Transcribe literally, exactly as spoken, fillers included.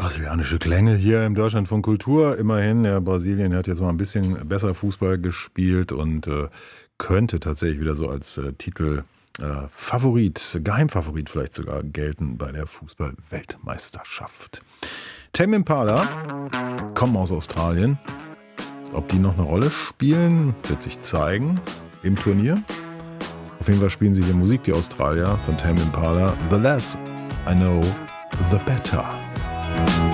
Brasilianische Klänge hier im Deutschland von Kultur. Immerhin, ja, Brasilien hat jetzt mal ein bisschen besser Fußball gespielt und äh, könnte tatsächlich wieder so als äh, Titel äh, Favorit, Geheimfavorit vielleicht sogar gelten bei der Fußball-Weltmeisterschaft. Tame Impala kommen aus Australien. Ob die noch eine Rolle spielen, wird sich zeigen im Turnier. Auf jeden Fall spielen sie hier Musik, die Australier von Tame Impala. The less I know, the better.